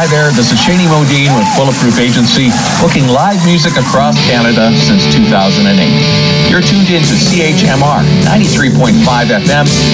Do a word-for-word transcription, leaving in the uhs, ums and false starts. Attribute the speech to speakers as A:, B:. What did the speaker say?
A: Hi there, this is Shani Modine with Bulletproof Agency, booking live music across Canada since two thousand eight. You're tuned in to C H M R ninety-three point five F M,